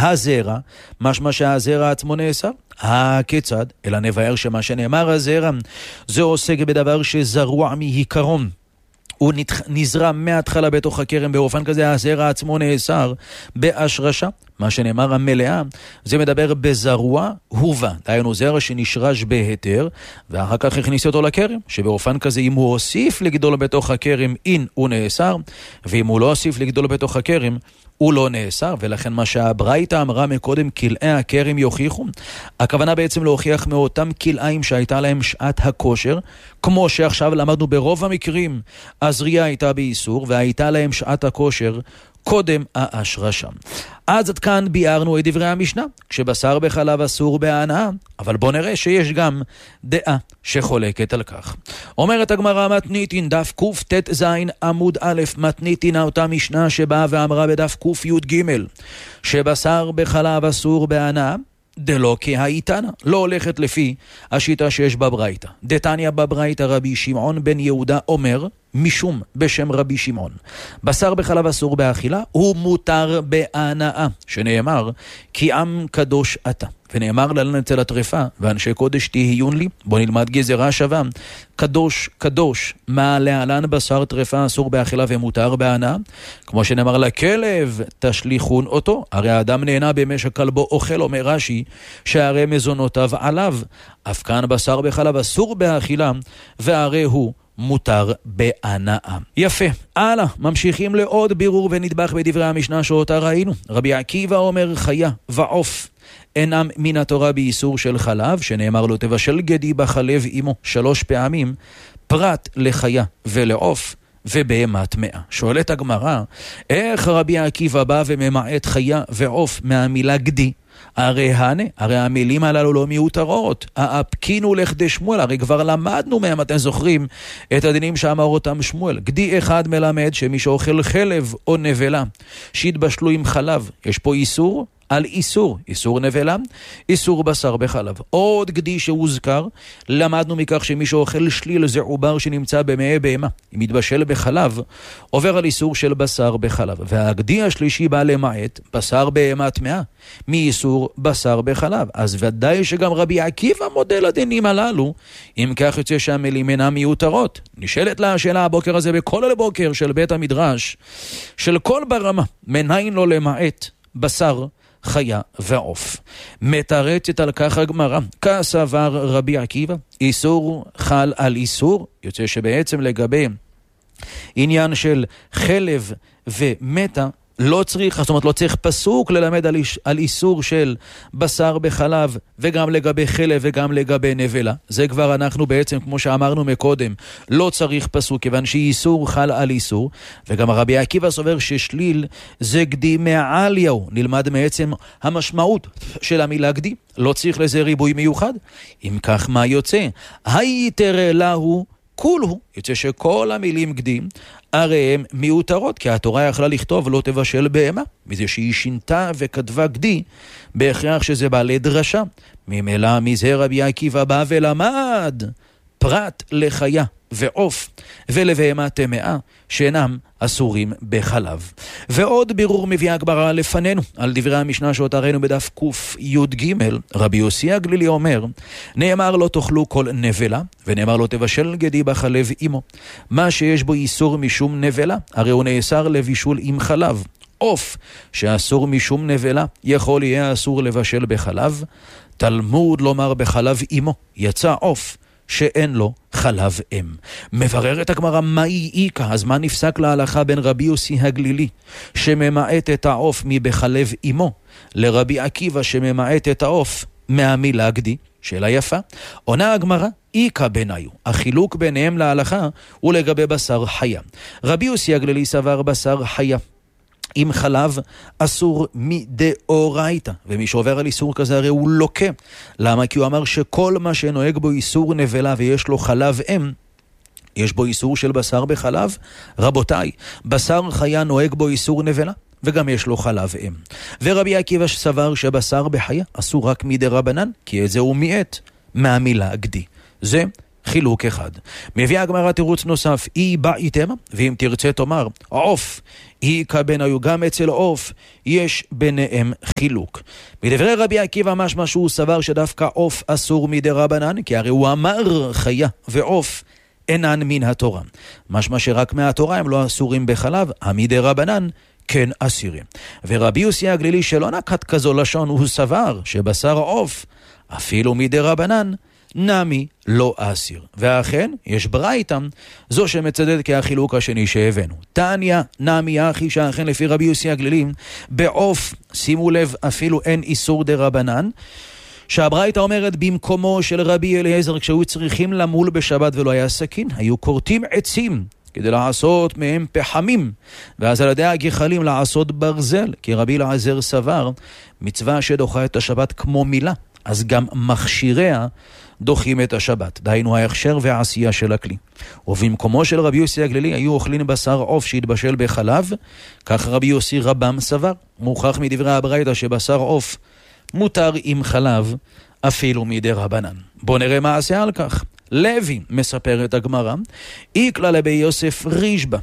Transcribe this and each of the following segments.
הזרע, משמע שהזרע עצמו נאסר. כיצד? אלא נבהר שמה שנאמר הזרע, זה עוסק בדבר שזרוע מעיקרון. הוא נזרע מההתחלה בתוך הכרם, באופן כזה הזרע עצמו נאסר בהשרשה. מה שנאמר המלאה, זה מדבר בזרוע הובה, דהיינו זרע שנשרש בהיתר, ואחר כך הכניס אותו לכרם, שבאופן כזה אם הוא הוסיף לגדול בתוך הכרם, אין הוא נאסר, ואם הוא לא הוסיף לגדול בתוך הכרם, הוא לא נאסר. ולכן מה שהברייתא אמרה מקודם, כלאי הכרם יוכיחו, הכוונה בעצם להוכיח מאותם כלאיים שהייתה להם שעת הכושר, כמו שעכשיו למדנו ברוב המקרים, הזריעה הייתה באיסור, והייתה להם שעת הכושר קודם ההשרשה. אז עד כאן ביארנו את דברי המשנה, כשבשר בחלב אסור בהנאה, אבל בוא נראה שיש גם דעה שחולקת על כך. אומרת הגמרא מתניתין, דף קט"ז עמוד א', מתניתין אותה משנה שבאה ואמרה בדף ק"ג, שבשר בחלב אסור בהנאה, דלא כהאיתנא, לא הולכת לפי השיטה שיש בברייתא. דתניא בברייתא רבי שמעון בן יהודה אומר, משום בשם רבי שמעון, בשר בחלב אסור באכילה, הוא מותר בהנאה, שנאמר, כי עם קדוש אתה. ונאמר לנו אצל הטרפה, ואנשי קודש תהיון לי. בוא נלמד גזרה שווה. קדוש, קדוש, מה להלן בשר טרפה אסור באכילה ומותר בהנאה? כמו שנאמר לכלב, תשליכון אותו. הרי האדם נהנה בימי שכלבו אוכל, אומר רש"י, שהרי מזונותיו עליו. אף כאן בשר בחלב אסור באכילה, והרי הוא מותר בהנאה. יפה. הלאה, ממשיכים לעוד בירור ונדבך בדברי המשנה שאותה ראינו. רבי עקיבא אומר, חיה ועוף אינם מן התורה באיסור של חלב, שנאמר לו תבשל גדי בחלב אמו 3 פעמים, פרט לחיה ולעוף ובהמה טמאה. שואלת הגמרא, איך רבי עקיבא בא וממעט חיה ועוף מהמילה גדי? הרי המילים הללו לא מיותרות. הפקינו לכדי שמואל, הרי כבר למדנו מהם, אתם זוכרים את הדינים שאמר אותם שמואל. גדי אחד מלמד שמי שאוכל חלב או נבלה שהתבשלו עם חלב, יש פה איסור על איסור, איסור נבלה, איסור בשר בחלב. עוד גדי שהוזכר, למדנו מכך שמי שאוכל שליל זה עובר שנמצא במעי בהמה, אם מתבשל בחלב, עובר על איסור של בשר בחלב. והגדי השלישי בא למעט בשר בהמה טמאה, מאיסור בשר בחלב. אז ודאי שגם רבי עקיבא מודה לדינים הללו, אם כך יוצא שהמילים אינן מיותרות. נשאלת לה השאלה הבוקר הזה בכל הבוקר של בית המדרש, של כל ברמה, מניין לו למעט בשר חיה ועוף. מתרצת על כך הגמרא, כסבר רבי עקיבא, איסור חל על איסור. יוצא שבעצם לגבי עניין של חלב ומתה, לא צריך, זאת אומרת לא צריך פסוק ללמד על איסור של בשר בחלב, וגם לגבי חלב וגם לגבי נבלה. זה כבר אנחנו בעצם, כמו שאמרנו מקודם, לא צריך פסוק, כיוון שאיסור חל על איסור. וגם רבי עקיבא סובר ששליל זה גדי מעליהו. נלמד מעצם המשמעות של המילה גדי, לא צריך לזה ריבוי מיוחד. אם כך מה יוצא? היתר להו כולו. יוצא שכל המילים גדים הרי הם מיותרות, כי התורה יכלה לכתוב לא תבשל בהמה, מזה שהיא שינתה וכתבה גדי, בהכרח שזה בעלי דרשה. ממילא מזה רבי עקיבא בא ולמד פרט לחיה ועוף ולבהמה טמאה שאינם אסורים בחלב. ועוד בירור מביא הגמרא לפנינו על דברי המשנה שאותה ראינו בדף ק"י"ג. רבי יוסי הגלילי אומר, נאמר לא תאכלו כל נבלה, ונאמר לא תבשל גדי בחלב אמו. מה שיש בו איסור משום נבלה, הרי הוא נאסר לבישול עם חלב. עוף שאסור משום נבלה, יכול יהיה אסור לבשל בחלב. תלמוד לומר בחלב אמו, יצא עוף שאין לו חלב אם. מבררת הגמרא מהי איקה, אז מה נפסק להלכה בין רבי יוסי הגלילי שממעט את העוף מבחלב אמו לרבי עקיבא שממעט את העוף מהמילה גדי? שאלה יפה. עונה הגמרא, איקה ביניו. החילוק ביניהם להלכה הוא לגבי בשר חיה. רבי יוסי הגלילי סבר בשר חיה עם חלב אסור מדאורייתא, ומי שעובר על איסור כזה הרי הוא לוקה. למה? כי הוא אמר שכל מה שנוהג בו איסור נבלה ויש לו חלב אם, יש בו איסור של בשר בחלב. רבותיי, בשר חיה נוהג בו איסור נבלה וגם יש לו חלב אם. ורבי עקיבא סבר שבשר בחיה אסור רק מדרבנן, כי את זה הוא מיעט מהמילה גדי. זה חילוק אחד. מביאה הגמרא תירוץ נוסף, אי באיתם, ואם תרצה תאמר, עוף, אי כבניו, גם אצל עוף יש ביניהם חילוק. מדברי רבי עקיבא משמע שהוא סבר שדווקא עוף אסור מדרבנן, כי הרי הוא אמר חיה ועוף אינן מן התורה. משמע שרק מהתורה הם לא אסורים בחלב, המדרבנן כן אסירים. ורבי יוסי הגלילי שלא נקט כזו לשון, הוא סבר שבשר עוף אפילו מדרבנן נמי לא אסיר. ואכן, יש ברייתא, זו שמצדדת כהחילוק השני שהבאנו. תניא נמי אחי, שאכן לפי רבי יוסי הגלילי, בעוף, שימו לב, אפילו אין איסור דרבנן, שהברייתא אומרת במקומו של רבי אליעזר, כשהיו צריכים למול בשבת ולא היה סכין, היו כורתים עצים כדי לעשות מהם פחמים, ואז על ידי הגחלים לעשות ברזל, כי רבי אליעזר סבר, מצווה שדוחה את השבת כמו מילה, אז גם מכשיריה דוחים את השבת, דהיינו ההכשר והעשייה של הכלי. ובמקומו של רבי יוסי הגלילי היו אוכלים בשר עוף שהתבשל בחלב, כך רבי יוסי רבם סבר. מוכח מדברי הברייתא שבשר עוף מותר עם חלב אפילו מדרבנן. בוא נראה מעשה על כך. לוי, מספר את הגמרא, איקלה לבי יוסף רישבא,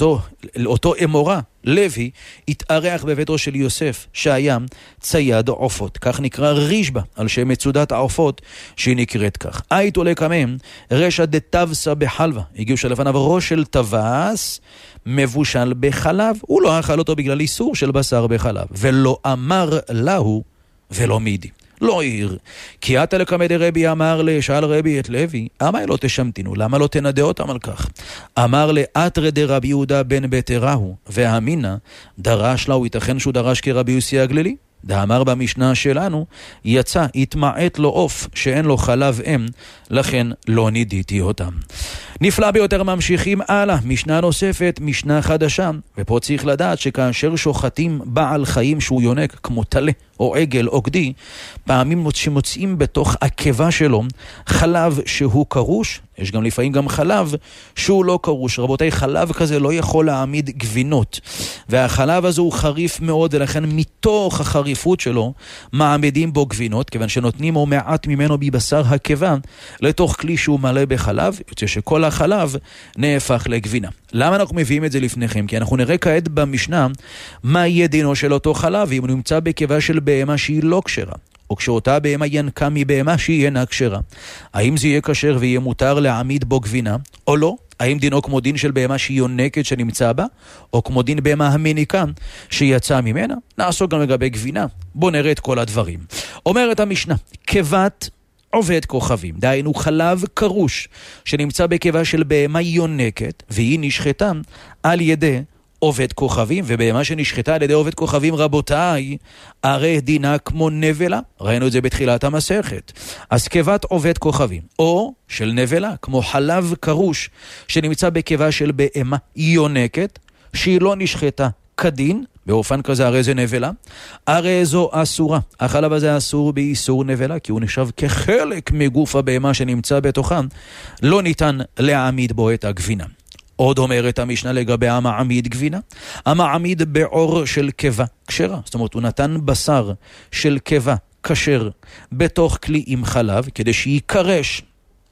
אותו אמורה, לוי, התארח בביתו של יוסף, שהיה צייד עופות. כך נקרא רישבא, על שם מצודת העופות, שהיא נקראת כך. אייתו לקמם, רשע דתבסה בחלבה. הגיעו שלפניו ראש של טווס, מבושל בחלב. הוא לא אכל אותו בגלל איסור של בשר בחלב. ולא אמר להו, ולא מידי. לא עיר, כי אתה לקמא דרבי אמר שאל רבי את לוי, אמר לא תשמתינו, למה לא תנדה אותם על כך? אמר לאתרא דרבי יהודה בן בתראהו, והאמינה דרש לה, הוא ייתכן שהוא דרש כרבי יוסי הגלילי? דאמר במשנה שלנו, יצא, התמעט לו עוף שאין לו חלב אם, לכן לא נידיתי אותם. נפלא ביותר, ממשיכים הלאה, משנה נוספת, משנה חדשה, ופה צריך לדעת שכאשר שוחטים בעל חיים שהוא יונק, כמו תלה או עגל או גדי, פעמים שמוצאים בתוך עקבה שלו חלב שהוא קרוש, יש גם לפעמים גם חלב שהוא לא קרוש. רבותיי, חלב כזה לא יכול להעמיד גבינות, והחלב הזה הוא חריף מאוד, ולכן מתוך החריפות שלו מעמידים בו גבינות, כיוון שנותנים או מעט ממנו בבשר עקבה לתוך כלי שהוא מלא בחלב, יוצא שכל החלב נהפך לגבינה. למה אנחנו מביאים את זה לפניכם? כי אנחנו נראה כעת במשנה מה יהיה דינו של אותו חלב, אם הוא נמצא בקבה של בהמה שהיא לא כשרה, או כשאותה בהמה ינקה מבהמה שהיא אינה כשרה. האם זה יהיה כשר ויהיה מותר להעמיד בו גבינה, או לא? האם דינו כמו דין של בהמה שהיא יונקת שנמצא בה, או כמו דין בהמה המניקה שיצא ממנה? נעסוק גם לגבי גבינה. בואו נראה את כל הדברים. אומרת המשנה, כבת עובד כוכבים, דהיינו חלב קרוש שנמצא בקבה של בהמה יונקת, והיא נשחטה על ידי עובד כוכבים, ובהמה שנשחטה על ידי עובד כוכבים, רבותיי, הרי דינה כמו נבלה. ראינו את זה בתחילת המסכת. אז כבת עובד כוכבים, או של נבלה, כמו חלב קרוש שנמצא בקבה של בהמה יונקת, שהיא לא נשחטה כדין, באופן כזה הרי זה נבלה, הרי זו אסורה. החלב הזה אסור באיסור נבלה, כי הוא נחשב כחלק מגוף הבהמה שנמצא בתוכם, לא ניתן להעמיד בו את הגבינה. עוד אומרת המשנה לגבי המעמיד גבינה, המעמיד בעור של קבה כשרה, זאת אומרת הוא נתן בשר של קבה כשר בתוך כלי עם חלב, כדי שיקרש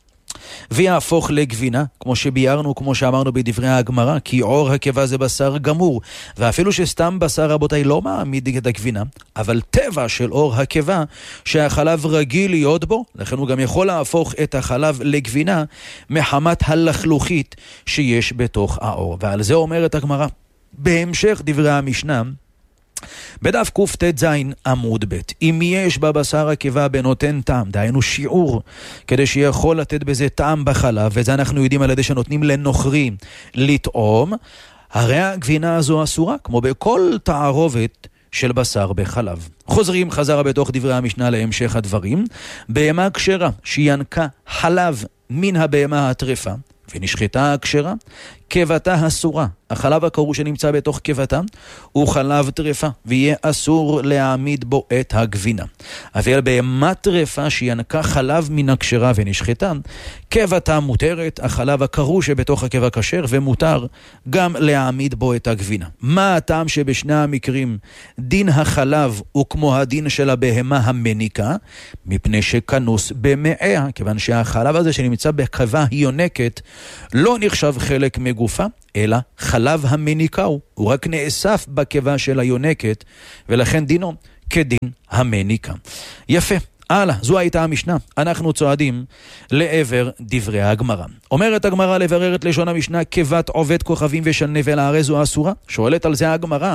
ויהפוך לגבינה, כמו שביארנו, כמו שאמרנו בדברי הגמרא, כי עור הקבה זה בשר גמור, ואפילו שסתם בשר, רבותיי, לא מעמיד את הגבינה, אבל טבע של עור הקבה שהחלב רגיל להיות בו, לכן הוא גם יכול להפוך את החלב לגבינה מחמת הלכלוכית שיש בתוך העור. ועל זה אומרת הגמרא בהמשך דברי המשנה בדף קט"ז עמוד ב', אם יש בבשר עקבה בנותן טעם, דהיינו שיעור, כדי שיכול לתת בזה טעם בחלב, וזה אנחנו יודעים על ידי שנותנים לנוכרים לטעום, הרי הגבינה הזו אסורה, כמו בכל תערובת של בשר בחלב. חוזרים חזרה בתוך דברי המשנה להמשך הדברים, בהמה כשרה שינקה חלב מן הבהמה הטרפה ונשחטה הכשרה, קיבתה אסורה. החלב הקרוא שנמצא בתוך קיבתה הוא חלב טרפה, ויהיה אסור להעמיד בו את הגבינה. אבל בהמה טרפה שינקה חלב מן הכשרה ונשחטה, קיבתה מותרת, החלב הקרוא שבתוך הקיבה כשר, ומותר גם להעמיד בו את הגבינה. מה הטעם שבשני המקרים דין החלב הוא כמו הדין של הבהמה המניקה? מפני שכנוס במעיה, כיוון שהחלב הזה שנמצא בקיבה יונקת לא נחשב חלק מגופה, אלא חלב המניקה הוא רק נאסף בקיבה של היונקת, ולכן דינו כדין המניקה. יפה. הלאה, זו הייתה המשנה. אנחנו צועדים לעבר דברי הגמרא. אומרת הגמרא לברר את לשון המשנה, קיבת עובד כוכבים ושל נבלה הרי זו אסורה? שואלת על זה הגמרא,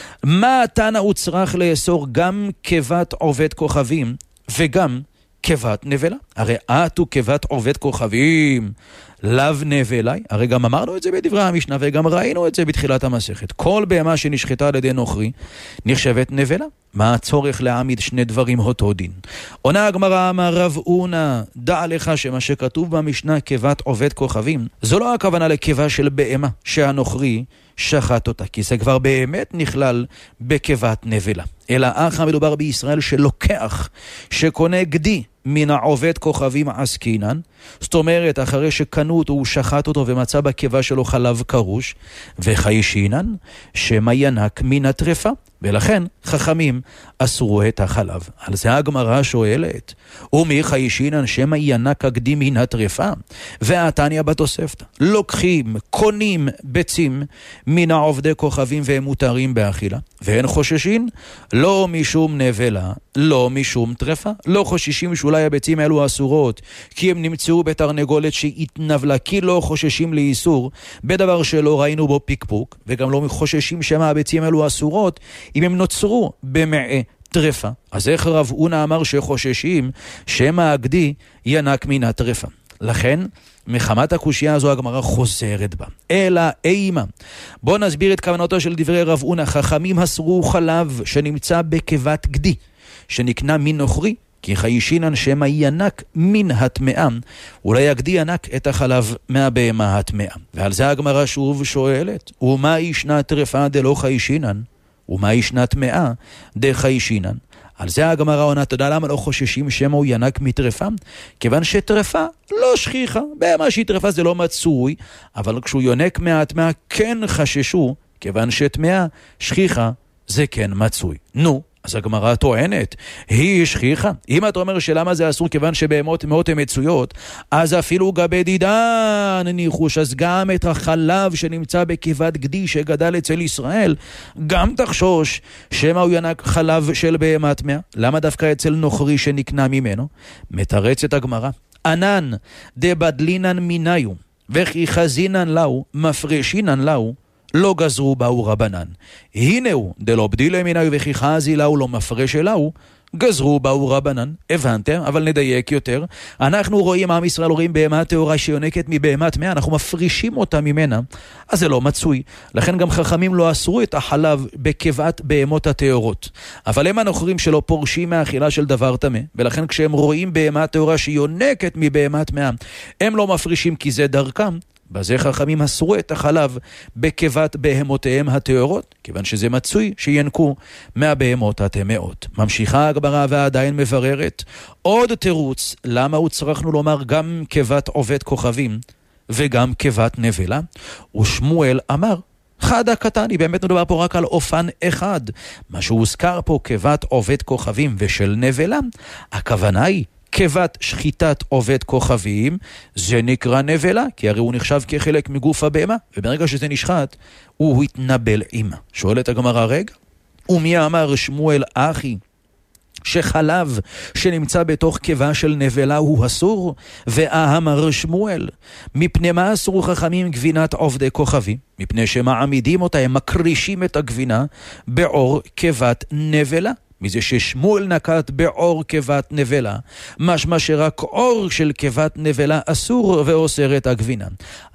מה התנא הוא צריך לאסור גם קיבת עובד כוכבים וגם קיבת נבלה? הרי את הוא קיבת עובד כוכבים, לאו נבלה. הרי גם אמרנו את זה בדברי המשנה וגם ראינו את זה בתחילת המסכת. כל בהמה שנשחטה על ידי נוכרי נחשבת נבלה. מה הצורך להעמיד שני דברים אותו דין? עונה הגמרא, אמר רב הונא, דע לך שמה שכתוב במשנה קיבת עובד כוכבים, זו לא הכוונה לקיבה של בהמה שהנוכרי שחט אותה, כי זה כבר באמת נכלל בקיבת נבלה. אלא אך המדובר בישראל שלוקח, שקונה גדי מן העובד כוכבים עסקינן, זאת אומרת אחרי שקנו אותו הוא שחט אותו ומצא בקיבה שלו חלב קרוש, וחיישינן שמה ינק מן הטרפה, ולכן חכמים אסרו את החלב. על זה הגמרא שואלת, ומי חיישינן שמה ינק הגדי מן הטרפה? והתניא בתוספתא, לוקחים, קונים ביצים מן העובדי כוכבים והם מותרים באכילה, והן חוששים לא משום נבלה, לא משום טרפה. לא חוששים שאולי הביצים האלו אסורות כי הם נמצאו בתרנגולת שהתנבלה, כי לא חוששים לאיסור בדבר שלא ראינו בו פיקפוק, וגם לא חוששים שמה הביצים האלו אסורות אם הם נוצרו במעי טרפה. אז איך רב הונא אמר שחוששים שמה הגדי ינק מן הטרפה? לכן מחמת הקושיה הזו הגמרא חוזרת בה. אלא אימה. בוא נסביר את כוונתו של דברי רב הונא. חכמים אסרו חלב שנמצא בקיבת גדי שנקנה מן נוכרי, כי חיישינן שמה ינק מן הטמאה, אולי הגדי ינק את החלב מהבהמה הטמאה. ועל זה הגמרא שוב שואלת, ומה ישנה טרפה דלא חיישינן? ומה ישנה טמאה דחיישינן? על זה הגמרא עונה, אתה יודע למה לא חוששים שמה הוא ינק מטרפה? כיוון שטרפה לא שכיחה, בהמה שהיא טרפה זה לא מצוי, אבל כשהוא יונק מהטמאה כן חששו, כיוון שטמאה שכיחה זה כן מצוי. נו, אז הגמרא טוענת, היא שכיחה. אם אתה אומר שלמה זה אסור כיוון שבהמות מאוד הן מצויות, אז אפילו גבי דידן ניחוש, אז גם את החלב שנמצא בקיבת גדי שגדל אצל ישראל, גם תחשוש שמה הוא ינק חלב של בהמה טמאה. למה דווקא אצל נוכרי שנקנה ממנו? מתרצת הגמרא, ענן דבדלינן מיניו וכי חזינן לאו מפרשינן לאו לא גזרו באו רבנן. הנה הוא, דלא בדילה מיניו וכי חזי לאו לא מפרש אלאו, גזרו באו רבנן. הבנתם? אבל נדייק יותר. אנחנו רואים, עם ישראל רואים בהמה טהורה שיונקת מבהמה טמאה, אנחנו מפרישים אותה ממנה, אז זה לא מצוי. לכן גם חכמים לא אסרו את החלב בקבעת בהמות הטהורות. אבל הם הנוכרים שלא פורשים מהאכילה של דבר טמא, ולכן כשהם רואים בהמה טהורה שיונקת מבהמה טמאה, הם לא מפרישים כי זה דרכם. בזה חכמים אסרו את החלב בקבת בהמותיהם הטהורות, כיוון שזה מצוי שינקו מהבהמות הטמאות. ממשיכה הגמרא ועדיין מבררת עוד תירוץ למה הוא צריכנו לומר גם קבת עובד כוכבים וגם קבת נבלה. ושמואל אמר, חדה קטני, באמת מדובר פה רק על אופן אחד. מה שהוזכר פה קבת עובד כוכבים ושל נבלה, הכוונה היא קבת שחיטת עובד כוכבים, זה נקרא נבלה, כי הרי הוא נחשב כחלק מגוף הבהמה, וברגע שזה נשחט, הוא התנבל עימה. שואלת הגמרא, רגע, ומי אמר שמואל אחי, שחלב שנמצא בתוך קיבה של נבלה הוא אסור? ואמר שמואל, מפני מה אסרו חכמים גבינת עובדי כוכבים? מפני שמעמידים אותה, הם מקרישים את הגבינה בעור קיבת נבלה. מזה ששמואל נקט בעור כבת נבלה, משמע שרק עור של כבת נבלה אסור ואוסר את הגבינה.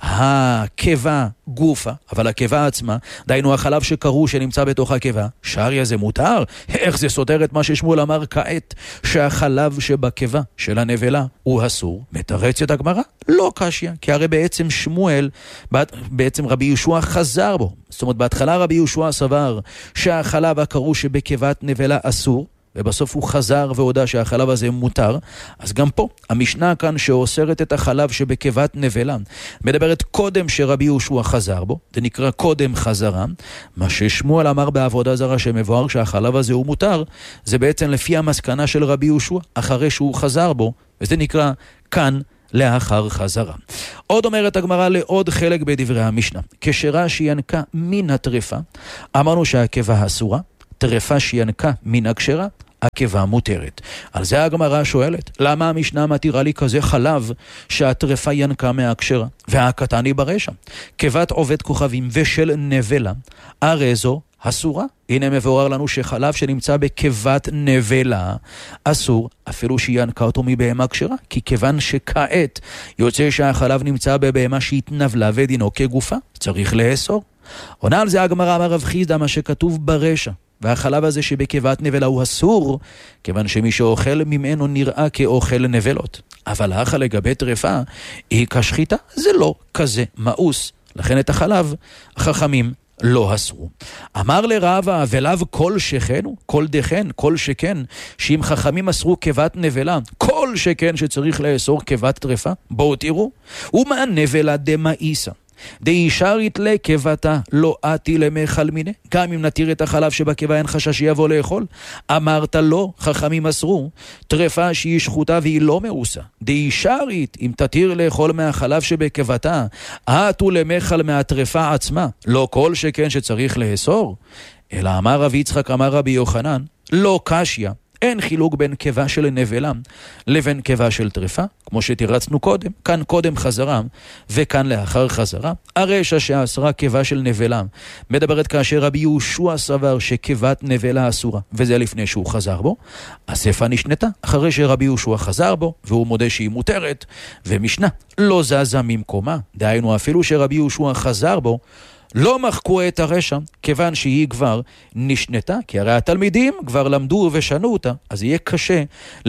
הקיבה גופה, אבל הקיבה עצמה, דיינו החלב שקרו שנמצא בתוך הקיבה, שריה זה מותר? איך זה סותר את מה ששמואל אמר כעת, שהחלב שבקיבה של הנבלה הוא אסור? מתרצת הגמרא? לא קשיא, כי הרי בעצם שמואל, בעצם רבי יהושע חזר בו. זאת אומרת, בהתחלה רבי יהושע סבר שהחלב הקרו שבקיבת נבלה אסור, ובסוף הוא חזר והודע שהחלב הזה מותר. אז גם פה, המשנה כאן שאוסרת את החלב שבקיבת נבלה, מדברת קודם שרבי יהושע חזר בו, זה נקרא קודם חזרה. מה ששמואל אמר בעבודה זרה שמבואר שהחלב הזה הוא מותר, זה בעצם לפי המסקנה של רבי יהושע, אחרי שהוא חזר בו, וזה נקרא כאן לאחר חזרה. עוד אומרת הגמרא לעוד חלק בדברי המשנה, כשרש"י ינקה מן הטרפה, אמרנו שהקיבה אסורה, טרפה שינקה מן הכשרה, הקיבה מותרת. על זה הגמרא שואלת, למה המשנה מתירה לי כזה חלב שהטרפה ינקה מהכשרה? והקטן היא ברשע. קיבת עובד כוכבים ושל נבלה, הרי זו אסורה. הנה מבואר לנו שחלב שנמצא בקיבת נבלה אסור, אפילו שינקה אותו מבהמה כשרה, כי כיוון שכעת יוצא שהחלב נמצא בבהמה שהתנבלה ודינו כגופה, צריך לאסור. עונה על זה הגמרא, אמר רב חיסדא, מה שכתוב ברשע, והחלב הזה שבקיבת נבלה הוא אסור, כיוון שמי שאוכל ממנו נראה כאוכל נבלות. אבל האחה לגבי טרפה היא כשחיטה, זה לא כזה מאוס. לכן את החלב החכמים לא אסרו. אמר לרבא, ולאו כל שכנו, כל דכן, כל שכן, שאם חכמים אסרו קיבת נבלה, כל שכן שצריך לאסור קיבת טרפה. בואו תראו, ומה נבלה דמאיסה דאישרית לקבתה לא עתי למחל מיני, גם אם נתיר את החלב שבקיבה אין חשש שיבוא לאכול. אמרת לא, חכמים אסרו טרפה שהיא שחוטה והיא לא מאוסה, דאישרית אם תתיר לאכול מהחלב שבקיבתה עתו למחל מהטרפה עצמה, לא כל שכן שצריך לאסור. אלא אמר רבי יצחק אמר רבי יוחנן, לא קשיא, אין חילוק בין קיבה של נבלה לבין קיבה של טרפה, כמו שתירצנו קודם, כאן קודם חזרה וכאן לאחר חזרה. הרשע שאסרה קיבה של נבלה מדברת כאשר רבי יהושע סבר שקיבת נבלה אסורה, וזה לפני שהוא חזר בו. הספר נשנתה אחרי שרבי יהושע חזר בו והוא מודה שהיא מותרת, ומשנה לא זזה ממקומה, דהיינו אפילו שרבי יהושע חזר בו לא מחקו את הרשע, כיוון שהיא כבר נשנתה, כי הרי התלמידים כבר למדו ושנו אותה, אז יהיה קשה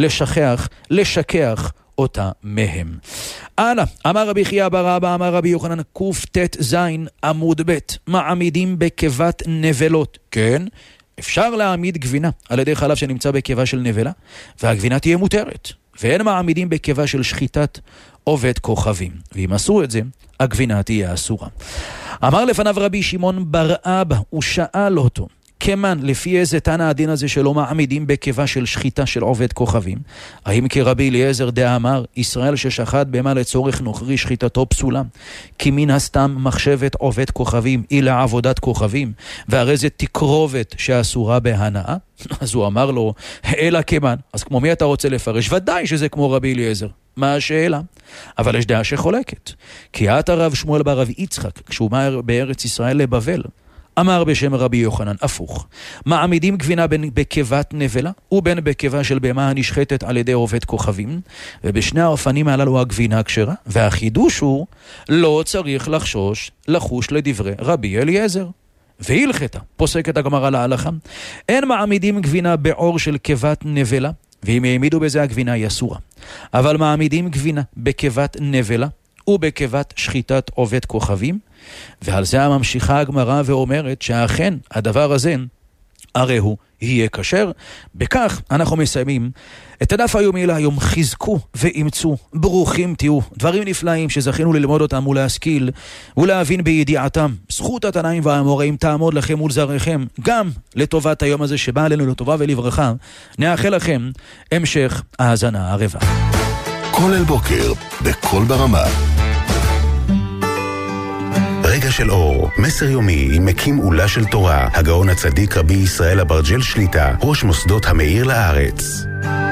לשכח אותה מהם. הלאה, אמר רבי חייא בר אבא, אמר רבי יוחנן קט"ז עמוד ב', מעמידים בקיבת נבלות. כן, אפשר להעמיד גבינה על ידי חלב שנמצא בקיבה של נבלה, והגבינה תהיה מותרת. ואין מעמידים בקיבה של שחיטת עובד כוכבים. ואם עשו את זה, הגבינה תהיה אסורה. אמר לפניו רבי שמעון בר אבא, הוא שאל אותו, כמן, לפי איזה תנא הדין הזה שלא מעמידים בקיבה של שחיטה של עובד כוכבים? האם כרבי אליעזר דאמר, ישראל ששחט בהמה לצורך נוכרי שחיטתו פסולה, כי מן הסתם מחשבת עובד כוכבים היא לעבודת כוכבים, והרי זה תקרובת שאסורה בהנאה? אז הוא אמר לו, אלא כמן. אז כמו מי אתה רוצה לפרש? ודאי שזה כמו רבי אליעזר. מה השאלה? אבל יש דעה שחולקת. כי עת הרב שמואל בר רב יצחק, כשהוא בא בארץ ישראל לבבל, אמר בשם רבי יוחנן הפוך, מעמידים גבינה בין בקיבת נבלה ובין בקיבה של בהמה הנשחטת על ידי עובד כוכבים, ובשני האופנים הללו הגבינה כשרה, והחידוש הוא לא צריך לחוש לדברי רבי אליעזר. והלכתה, פוסקת הגמרא להלכה, אין מעמידים גבינה בעור של קיבת נבלה, ואם העמידו בזה הגבינה היא אסורה. אבל מעמידים גבינה בקיבת נבלה ובקיבת שחיטת עובד כוכבים, ועל זה הממשיכה הגמרא ואומרת שאכן הדבר הזה הרי הוא יהיה כשר. בכך אנחנו מסיימים את הדף היומי להיום. חזקו ואימצו, ברוכים תהיו, דברים נפלאים שזכינו ללמוד אותם ולהשכיל ולהבין בידיעתם. זכות התנאים והאמוראים תעמוד לכם ולזרעכם, גם לטובת היום הזה שבא עלינו לטובה ולברכה. נאחל לכם המשך האזנה ערבה. כל אל בוקר בכל ברמה. רגע של אור, מסר יומי עם מקים עולה של תורה, הגאון הצדיק רבי ישראל אברג'ל שליטה, ראש מוסדות המאיר לארץ.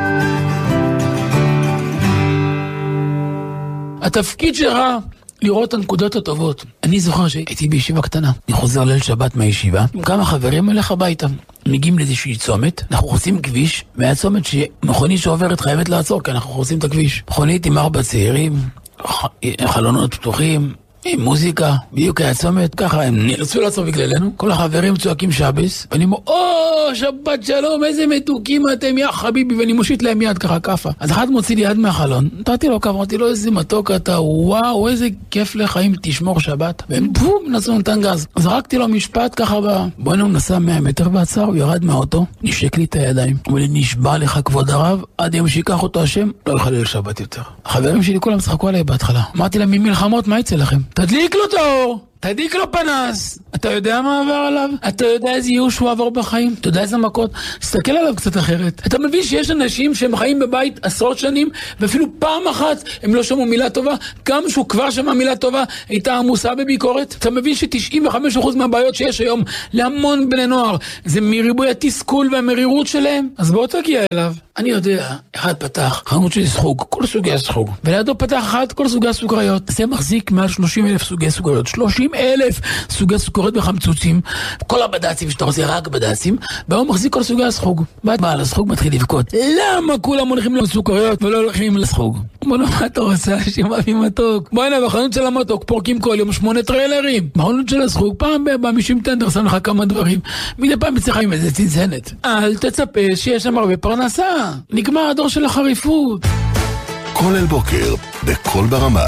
התפקיד שלך לראות את הנקודות הטובות. אני זוכר שהייתי בישיבה קטנה, אני חוזר ליל שבת מהישיבה, עם כמה חברים הולך הביתה. מגיעים לאיזושהי צומת, אנחנו חוסים כביש, והצומת שמכונית שעוברת חייבת לעצור, כי אנחנו חוסים את הכביש. מכונית עם 4 צעירים, חלונות פתוחים, עם מוזיקה, בדיוק היה צומת, ככה הם נרצו לעצור בגללנו, כל החברים צועקים שבס, ואני אומר, שבת שלום, איזה מתוקים אתם, יא חביבי, ואני מושיט להם יד ככה כפה. אז אחד מוציא לי יד מהחלון, נתתי לו כפה, אמרתי לו, איזה מתוק אתה, וואו, איזה כיף לך אם תשמור שבת. והם בום, נסו נתן גז. אז זרקתי לו משפט ככה, בוא הוא נסע 100 מטר בעצר, הוא ירד מהאוטו, נשק לי את הידיים, אבל נשבע לך כבוד הרב, עד יום שיקח אותו השם, לא יחלל שבת יותר. החברים שלי כולם צחקו עליי בהתחלה. אמרתי להם, ממלחמות, מה יצא לכם? תדליק לו את האור, תדיק לו פנס. אתה יודע מה עבר עליו? אתה יודע איזה ייאוש הוא עבר בחיים? אתה יודע איזה מכות? תסתכל עליו קצת אחרת. אתה מבין שיש אנשים שהם חיים בבית עשרות שנים, ואפילו פעם אחת הם לא שמעו מילה טובה, גם שהוא כבר שמע מילה טובה, הייתה עמוסה בביקורת. אתה מבין ש95% מהבעיות שיש היום להמון בני נוער, זה מריבוי התסכול והמרירות שלהם? אז בוא תגיע אליו. אני יודע, אחד פתח חנות של סחוג, כל סוגי הסחוג, ולידו פתח אחד כל סוגי הסוכריות. זה מחזיק מעל 30,000 סוגי סוכריות, 30,000 סוגי סוכריות בחמצוצים, כל הבד"צים שאתה עושה רק בד"צים, והוא מחזיק כל סוגי הסחוג. בעל הסחוג מתחיל לבכות, למה כולם הולכים לסוכריות ולא הולכים לסחוג? בוא נו, מה אתה רוצה? שמאפי מתוק. בוא הנה, בחנות של המתוק פורקים כל יום 8 טריילרים. בחנות של הסחוג, פעם ב-50 טנדר שם לך כמה דברים. מדי פעם מצליחה עם איזה צנצנת. אל תצפה שיש שם הרבה פרנסה. נגמר הדור של החריפות. כל אל בוקר, בכל ברמה.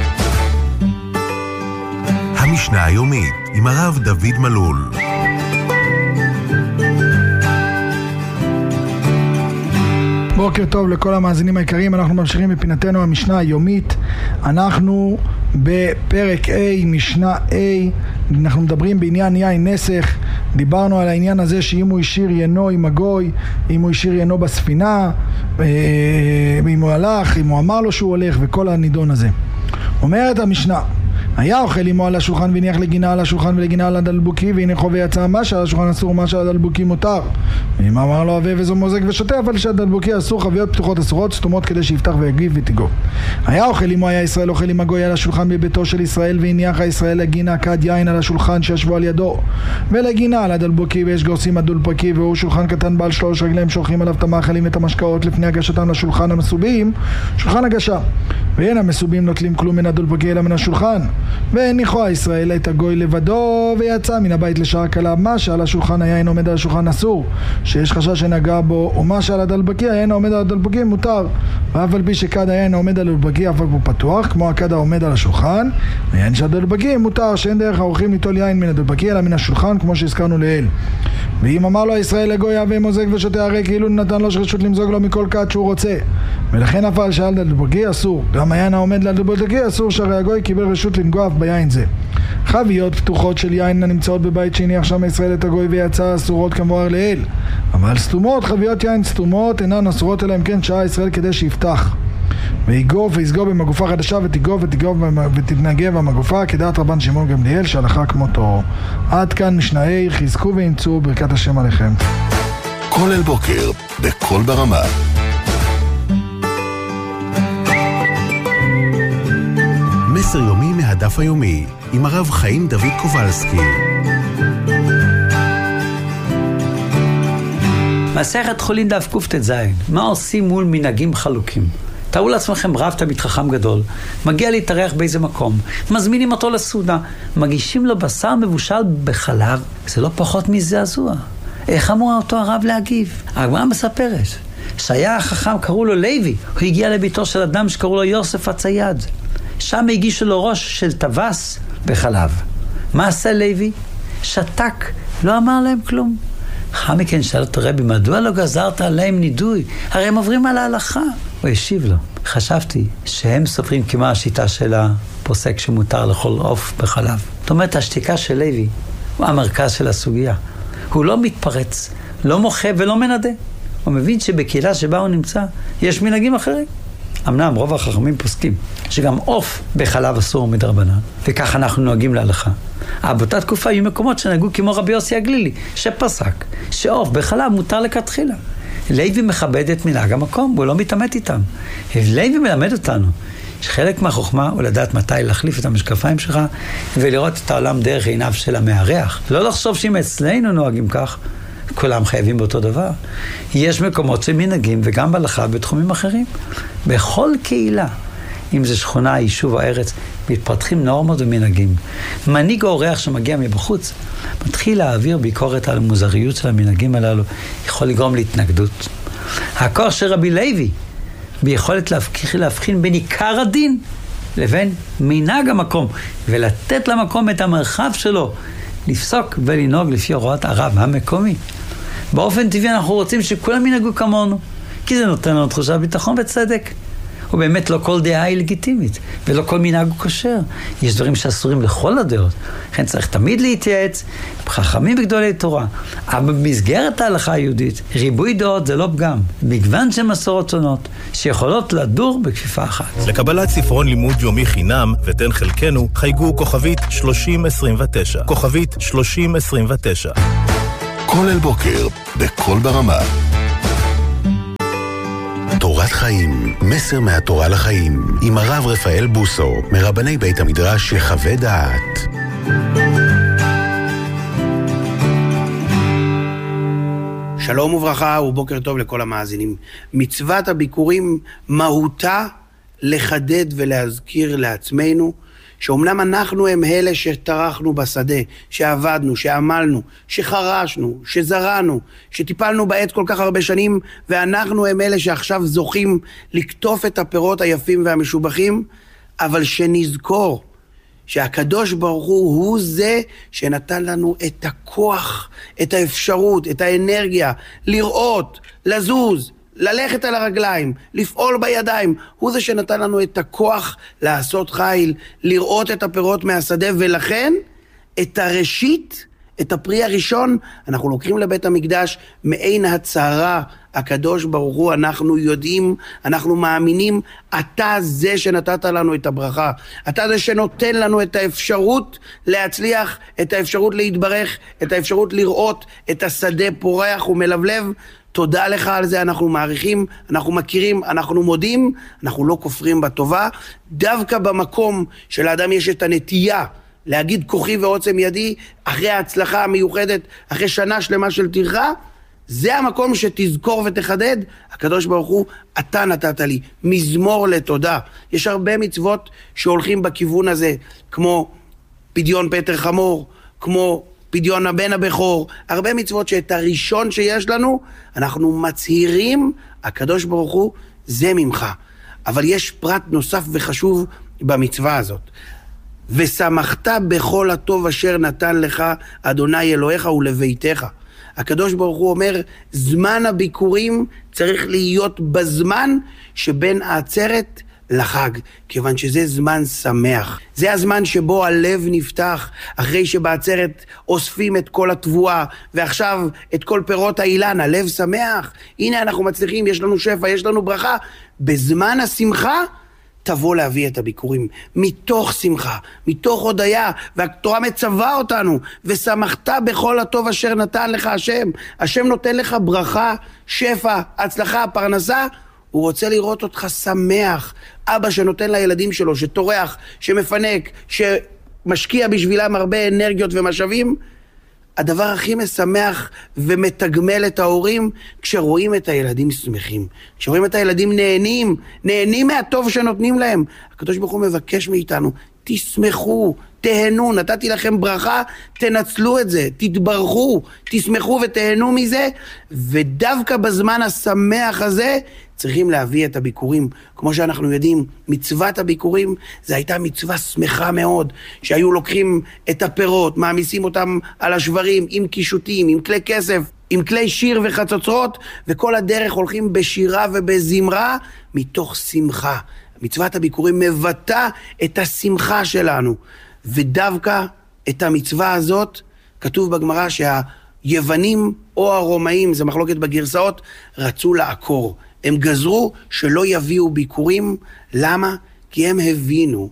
המשנה היומית עם הרב דוד מלול. בוקר טוב לכל המאזינים היקרים, אנחנו ממשיכים בפינתנו המשנה היומית. אנחנו בפרק A, משנה A, אנחנו מדברים בעניין יין נסך. דיברנו על העניין הזה שאם הוא השאיר ינו עם הגוי, אם הוא השאיר ינו בספינה, אם הוא הלך, אם הוא אמר לו שהוא הולך, וכל הנידון הזה. אומרת המשנה, היה אוכל עמו על השולחן והניח לגינה על השולחן ולגינה על הדלבוקי, והנה חווה יצא מה שעל השולחן אסור, מה שעל הדלבוקי מותר. ואם אמר לו הווה וזו מוזג ושוטף, אבל שהדלבוקי אסור, חביות פתוחות אסורות, סתומות כדי שיפתח ויגיב ותיגוב. היה אוכל עמו, היה ישראל אוכל עם הגוי על השולחן בביתו של ישראל, והניח הישראל לגינה כד יין על השולחן שישבו על ידו, ולגינה על הדלבוקי, ויש גורסים הדולפקי, והוא שולחן קטן בעל 3 רגליים שולחים עליו את המאכלים ואת המשקאות לפני הגשתם לשולחן המסובים, שולחן הגשה. ואין המסובים נוטלים כלום מן הדולפקי אלא מן השולחן. והניחו הישראל את הגוי לבדו ויצא מן הבית לשעה קלה. מה שעל השולחן היין עומד על השולחן אסור, שיש חשש שנגע בו, ומה שעל הדלבקי היין עומד על הדלבקי מותר. ואף על פי שכד היין עומד על הדלבקי אף הוא פתוח, כמו הכד העומד על השולחן, היין של הדלבקי מותר, שאין דרך האורחים ליטול יין מן הדלבקי אלא מן השולחן, כמו שהזכרנו לעיל. ואם אמר לו ישראל לגוי הווה מוזג ושותה, הרי כאילו נתן לו רשות למזוג לו מכל כד שהוא רוצה, ולכן אף על שעל הדלבקי אסור. גם היין העומד לדלבקי אסור, שהרי הגוי קיבל רשות לנגוע ביין זה. חביות פתוחות של יין הנמצאות בבית שהניח שם ישראל את הגוי ויצא אסורות כמבואר לעיל, אבל סתומות, חביות יין סתומות אינן אסורות אלא אם כן שעה ישראל כדי שיפתח. ויגוב ויסגוב במגופה חדשה ותיגוב ותתנגב במגופה, כדעת רבן שמעון גמליאל שהלכה כמותו. עד כאן משנה A, חזקו ואמצו, ברכת השם עליכם. כל אל בוקר, בכל ברמה. מסר יומי מהדף היומי עם הרב חיים דוד קובלסקי. מסכת חולין דף קט"ז. מה עושים מול מנהגים חלוקים? תראו לעצמכם רב תלמיד חכם גדול, מגיע להתארח באיזה מקום, מזמינים אותו לסעודה, מגישים לו בשר מבושל בחלב, זה לא פחות מזעזוע. איך אמור אותו הרב להגיב? הגמרא מספרת שהיה החכם, קראו לו לוי, הוא הגיע לביתו של אדם שקראו לו יוסף הצייד, שם הגישו לו ראש של טווס בחלב. מה עשה לוי? שתק, לא אמר להם כלום. אחר מכן שאל אותו רבי, מדוע לא גזרת עליהם נידוי? הרי הם עוברים על ההלכה. הוא השיב לו, חשבתי שהם סופרים כמו השיטה של הפוסק שמותר לאכול עוף בחלב. זאת אומרת, השתיקה של לוי הוא המרכז של הסוגיה. הוא לא מתפרץ, לא מוחה ולא מנדה. הוא מבין שבקהילה שבה הוא נמצא יש מנהגים אחרים. אמנם רוב החכמים פוסקים שגם עוף בחלב אסור מדרבנן, וכך אנחנו נוהגים להלכה. אבל באותה תקופה היו מקומות שנהגו כמו רבי יוסי הגלילי, שפסק שעוף בחלב מותר לכתחילה. לוי מכבד את מנהג המקום, הוא לא מתעמת איתם. לוי מלמד אותנו שחלק מהחוכמה הוא לדעת מתי להחליף את המשקפיים שלך ולראות את העולם דרך עיניו של המארח. לא לחשוב שאם אצלנו נוהגים כך, כולם חייבים באותו דבר. יש מקומות שמנהגים וגם בהלכה בתחומים אחרים. בכל קהילה, אם זה שכונה, יישוב או ארץ, מתפתחים נורמות ומנהגים. מנהיג או אורח שמגיע מבחוץ, מתחיל להעביר ביקורת על המוזריות של המנהגים הללו, יכול לגרום להתנגדות. הכוח של רבי לוי, ביכולת להבחין בין עיקר הדין לבין מנהג המקום, ולתת למקום את המרחב שלו, לפסוק ולנהוג לפי הוראת הרב המקומי. באופן טבעי אנחנו רוצים שכולם ינהגו כמונו, כי זה נותן לנו תחושת ביטחון וצדק. ובאמת לא כל דעה היא לגיטימית, ולא כל מנהג הוא כשר. יש דברים שאסורים לכל הדעות. לכן צריך תמיד להתייעץ, חכמים וגדולי תורה. אבל במסגרת ההלכה היהודית, ריבוי דעות זה לא פגם. מגוון של מסורות שונות, שיכולות לדור בכפיפה אחת. לקבלת ספרון לימוד יומי חינם, ותן חלקנו, חייגו כוכבית 3029. כוכבית 3029. כל אל בוקר, בכל ברמה. תורת חיים, מסר מהתורה לחיים, עם הרב רפאל בוסו, מרבני בית המדרש יחווה דעת. שלום וברכה ובוקר טוב לכל המאזינים. מצוות הביקורים מהותה לחדד ולהזכיר לעצמנו שאומנם אנחנו הם אלה שטרחנו בשדה, שעבדנו, שעמלנו, שחרשנו, שזרענו, שטיפלנו בעץ כל כך הרבה שנים, ואנחנו הם אלה שעכשיו זוכים לקטוף את הפירות היפים והמשובחים, אבל שנזכור שהקדוש ברוך הוא זה שנתן לנו את הכוח, את האפשרות, את האנרגיה, לראות, לזוז, ללכת על הרגליים, לפעול בידיים. הוא זה שנתן לנו את הכוח לעשות חיל, לראות את הפירות מהשדה, ולכן את הראשית, את הפרי הראשון, אנחנו לוקחים לבית המקדש מעין הצהרה. הקדוש ברוך הוא, אנחנו יודעים, אנחנו מאמינים, אתה זה שנתת לנו את הברכה, אתה זה שנותן לנו את האפשרות להצליח, את האפשרות להתברך, את האפשרות לראות את השדה פורח ומלבלב. תודה לך על זה, אנחנו מעריכים, אנחנו מכירים, אנחנו מודים, אנחנו לא כופרים בטובה. דווקא במקום שלאדם יש את הנטייה להגיד כוחי ועוצם ידי, אחרי ההצלחה המיוחדת, אחרי שנה שלמה של טרחה, זה המקום שתזכור ותחדד. הקדוש ברוך הוא, אתה נתת לי מזמור לתודה. יש הרבה מצוות שהולכים בכיוון הזה, כמו פדיון פטר חמור, כמו פדיון הבן הבכור, הרבה מצוות שאת הראשון שיש לנו, אנחנו מצהירים, הקדוש ברוך הוא, זה ממך. אבל יש פרט נוסף וחשוב במצווה הזאת. ושמחת בכל הטוב אשר נתן לך אדוני אלוהיך ולביתך. הקדוש ברוך הוא אומר, זמן הביקורים צריך להיות בזמן שבין העצרת לחג, כיוון שזה זמן שמח. זה הזמן שבו הלב נפתח, אחרי שבעצרת אוספים את כל התבואה, ועכשיו את כל פירות האילן, הלב שמח. הנה אנחנו מצליחים, יש לנו שפע, יש לנו ברכה. בזמן השמחה, תבוא להביא את הביקורים, מתוך שמחה, מתוך הודיה, והתורה מצווה אותנו, ושמחת בכל הטוב אשר נתן לך השם. השם נותן לך ברכה, שפע, הצלחה, פרנסה, הוא רוצה לראות אותך שמח. אבא שנותן לילדים שלו, שתורח, שמפנק, שמשקיע בשבילם הרבה אנרגיות ומשאבים, הדבר הכי משמח ומתגמל את ההורים כשרואים את הילדים שמחים, כשרואים את הילדים נהנים מהטוב שנותנים להם. הקדוש ברוך הוא מבקש מאיתנו, תשמחו, תהנו, נתתי לכם ברכה, תנצלו את זה, תתברכו, תשמחו ותהנו מזה, ודווקא בזמן השמח הזה צריכים להביא את הביקורים. כמו שאנחנו יודעים, מצוות הביקורים זה הייתה מצווה שמחה מאוד, שהיו לוקחים את הפירות, מעמיסים אותם על השברים, עם קישוטים, עם כלי כסף, עם כלי שיר וחצוצרות, וכל הדרך הולכים בשירה ובזמרה מתוך שמחה. מצוות הביקורים מבטא את השמחה שלנו, ודווקא את המצווה הזאת כתוב בגמרא שהיוונים או הרומאים, זה מחלוקת בגרסאות, רצו לעקור. הם גזרו שלא יביאו ביקורים. למה? כי הם הבינו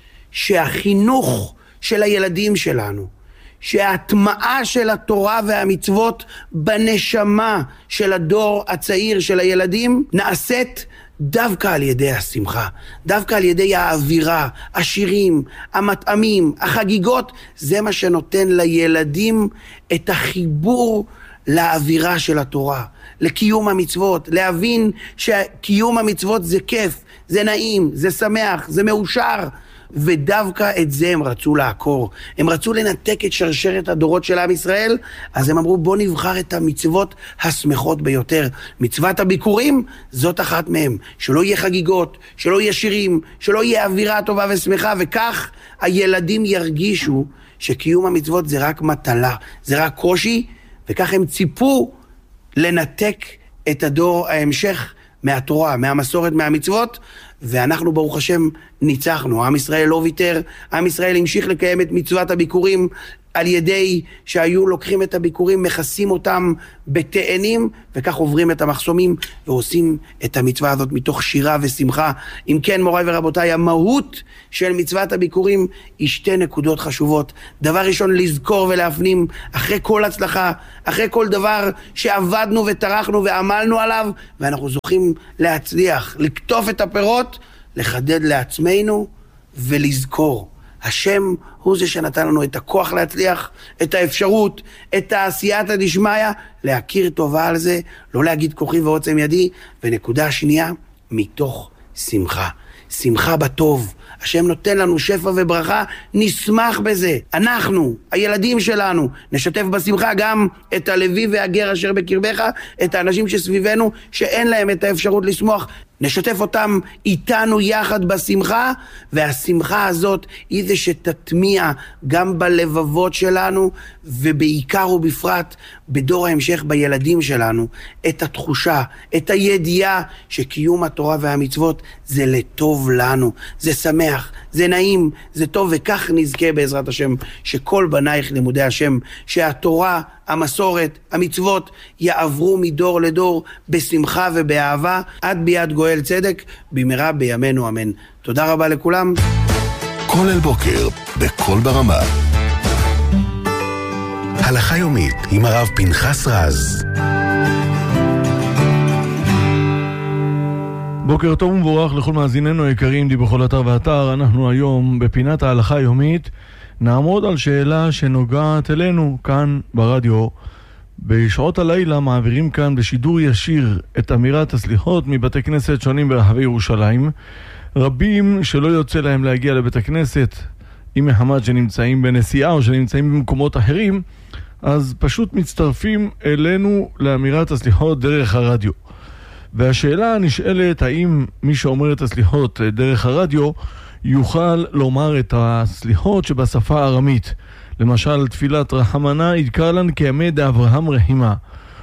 שהחינוך של הילדים שלנו, שההטמעה של התורה והמצוות בנשמה של הדור הצעיר של הילדים נעשית דווקא על ידי השמחה, דווקא על ידי האווירה, השירים, המטעמים, החגיגות. זה מה שנותן לילדים את החיבור לאווירה של התורה, לקיום המצוות, להבין שקיום המצוות זה כיף, זה נעים, זה שמח, זה מאושר, ודווקא את זה הם רצו לעקור. הם רצו לנתק את שרשרת הדורות של עם ישראל, אז הם אמרו בוא נבחר את המצוות השמחות ביותר. מצוות הביקורים זאת אחת מהם, שלא יהיה חגיגות, שלא יהיה שירים, שלא יהיה אווירה טובה ושמחה, וכך הילדים ירגישו שקיום המצוות זה רק מטלה, זה רק קושי, וכך הם ציפו לנתק את הדור ההמשך מהתורה, מהמסורת, מהמצוות, ואנחנו ברוך השם ניצחנו. עם ישראל לא ויתר, עם ישראל המשיך לקיים את מצוות הביקורים על ידי שהיו לוקחים את הביקורים, מכסים אותם בתאנים, וכך עוברים את המחסומים ועושים את המצווה הזאת מתוך שירה ושמחה. אם כן, מוריי ורבותיי, המהות של מצוות הביקורים היא שתי נקודות חשובות. דבר ראשון, לזכור ולהפנים אחרי כל הצלחה, אחרי כל דבר שעבדנו וטרחנו ועמלנו עליו, ואנחנו זוכים להצליח, לקטוף את הפירות, לחדד לעצמנו ולזכור. השם הוא זה שנתן לנו את הכוח להצליח, את האפשרות, את העשייתא דשמיא, להכיר טובה על זה, לא להגיד כוחי ועוצם ידי. ונקודה שנייה, מתוך שמחה. שמחה בטוב. השם נותן לנו שפע וברכה, נשמח בזה. אנחנו, הילדים שלנו, נשתף בשמחה גם את הלוי והגר אשר בקרבך, את האנשים שסביבנו שאין להם את האפשרות לשמוח. נשתף אותם איתנו יחד בשמחה, והשמחה הזאת היא זה שתטמיע גם בלבבות שלנו, ובעיקר ובפרט בדור ההמשך בילדים שלנו, את התחושה, את הידיעה שקיום התורה והמצוות זה לטוב לנו, זה שמח, זה נעים, זה טוב, וכך נזכה בעזרת השם שכל בנייך לימודי השם, שהתורה, המסורת, המצוות יעברו מדור לדור בשמחה ובאהבה עד ביד גואל צדק במהרה בימינו אמן. תודה רבה לכולם. כל אל בוקר בכל ברמה. הלכה יומית עם הרב פנחס רז. בוקר טוב ומבורך לכל מאזיננו היקרים די בכל אתר ואתר. אנחנו היום בפינת ההלכה היומית נעמוד על שאלה שנוגעת אלינו כאן ברדיו. בשעות הלילה מעבירים כאן בשידור ישיר את אמירת הסליחות מבתי כנסת שונים ברחבי ירושלים. רבים שלא יוצא להם להגיע לבית הכנסת עם מחמת שנמצאים בנסיעה או שנמצאים במקומות אחרים, אז פשוט מצטרפים אלינו לאמירת הסליחות דרך הרדיו. והשאלה נשאלת, האם מי שאומר את הסליחות דרך הרדיו יוכל לומר את הסליחות שבשפה הארמית? למשל, תפילת רחמנה ידקר לן כימי דאברהם רחימה,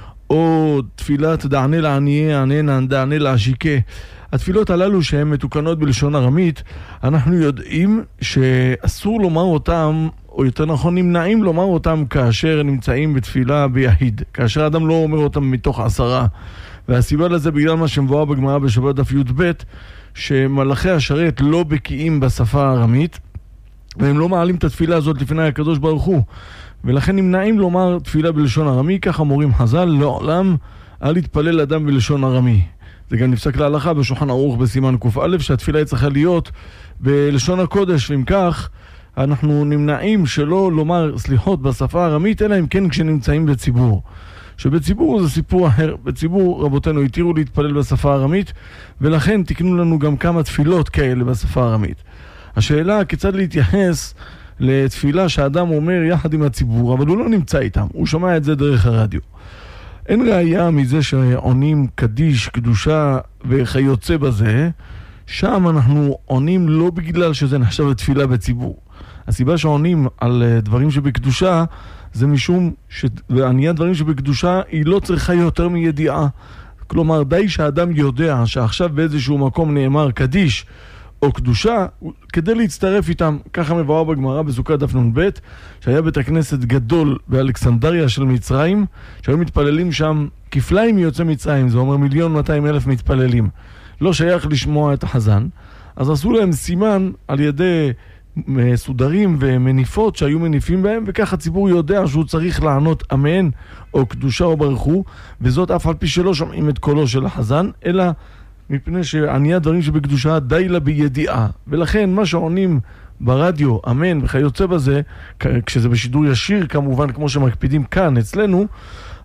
או תפילת דענה לענייה עננה דענה לעשיקה. התפילות הללו שהן מתוקנות בלשון ארמית, אנחנו יודעים שאסור לומר אותם, או יותר נכון נמנעים לומר אותם כאשר נמצאים בתפילה ביחיד, כאשר אדם לא אומר אותם מתוך 10. והסיבה לזה בגלל מה שמבואר בגמרא בשבת דף י"ב, שמלאכי השרת לא בקיאים בשפה הארמית, והם לא מעלים את התפילה הזאת לפני הקדוש ברוך הוא, ולכן נמנעים לומר תפילה בלשון ארמי. ככה מורים חז"ל, לעולם אל יתפלל אדם בלשון ארמי. זה גם נפסק להלכה בשולחן ערוך בסימן ק"א, שהתפילה צריכה להיות בלשון הקודש, ואם כך אנחנו נמנעים שלא לומר סליחות בשפה הארמית, אלא אם כן כשנמצאים בציבור. שבציבור זה סיפור אחר. בציבור רבותינו התירו להתפלל בשפה הארמית, ולכן תקנו לנו גם כמה תפילות כאלה בשפה הארמית. השאלה כיצד להתייחס לתפילה שאדם אומר יחד עם הציבור, אבל הוא לא נמצא איתם, הוא שומע את זה דרך הרדיו. אין ראייה מזה שעונים קדיש, קדושה וכיוצא בזה, שם אנחנו עונים לא בגלל שזה נחשב לתפילה בציבור. הסיבה שעונים על דברים שבקדושה זה משום ועניית דברים שבקדושה היא לא צריכה יותר מידיעה. כלומר, די שהאדם יודע שעכשיו באיזשהו מקום נאמר קדיש או קדושה, כדי להצטרף איתם. ככה מבואר בגמרא בסוכת דף נ"ב, שהיה בית הכנסת גדול באלכסנדריה של מצרים, שהיו מתפללים שם כפליים מיוצאי מצרים, זה אומר 1,200,000 מתפללים. לא שייך לשמוע את החזן, אז עשו להם סימן על ידי סודרים ומניפות שהיו מניפים בהם, וכך הציבור יודע שהוא צריך לענות אמן או קדושה או ברכו, וזאת אף על פי שלא שומעים את קולו של החזן, אלא מפני שעניית דברים שבקדושה די לה בידיעה. ולכן מה שעונים ברדיו, אמן וכיוצא בזה, כשזה בשידור ישיר כמובן, כמו שמקפידים כאן אצלנו,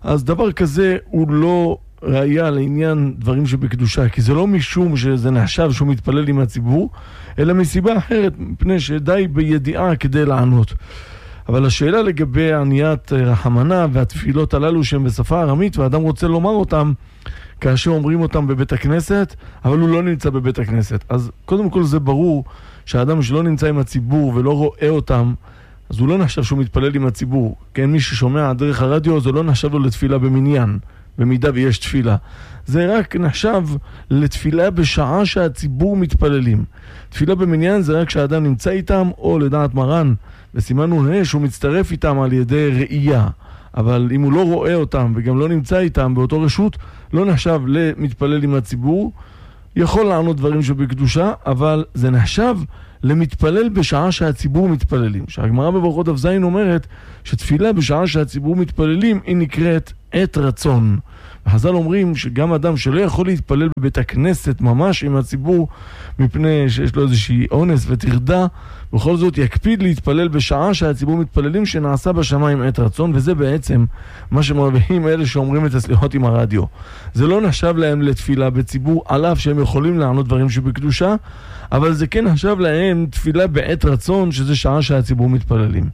אז דבר כזה הוא לא ראיה לעניין דברים שבקדושה, כי זה לא משום שזה נחשב שהוא מתפלל עם הציבור, אלא מסיבה אחרת, מפני שדי בידיעה כדי לענות. אבל השאלה לגבי עניית רחמנה והתפילות הללו שהן בשפה ארמית, ואדם רוצה לומר אותם כאשר אומרים אותם בבית הכנסת, אבל הוא לא נמצא בבית הכנסת. אז קודם כל זה ברור שהאדם שלא נמצא עם הציבור ולא רואה אותם, אז הוא לא נחשב שהוא מתפלל עם הציבור. כן, מי ששומע דרך הרדיו, זה לא נחשב לו לתפילה במניין, במידה ויש תפילה. זה רק נחשב לתפילה בשעה שהציבור מתפללים. תפילה במניין זה רק שהאדם נמצא איתם, או לדעת מרן, בסימן נ"ה שהוא מצטרף איתם על ידי ראייה. אבל אם הוא לא רואה אותם וגם לא נמצא איתם באותו רשות, לא נחשב למתפלל עם הציבור. יכול לענות דברים שבקדושה, אבל זה נחשב למתפלל בשעה שהציבור מתפללים. שהגמרא בברכות דף ז אומרת שתפילה בשעה שהציבור מתפללים היא נקראת עת רצון. וחז"ל אומרים שגם אדם שלא יכול להתפלל בבית הכנסת ממש עם הציבור מפני שיש לו איזושהי אונס ותרדה, בכל זאת יקפיד להתפלל בשעה שהציבור מתפללים שנעשה בשמיים עת רצון, וזה בעצם מה שמרבים אלה שאומרים את הסליחות עם הרדיו. זה לא נחשב להם לתפילה בציבור, על אף שהם יכולים לענות דברים שבקדושה, אבל זה כן נחשב להם תפילה בעת רצון, שזה שעה שהציבור מתפללים.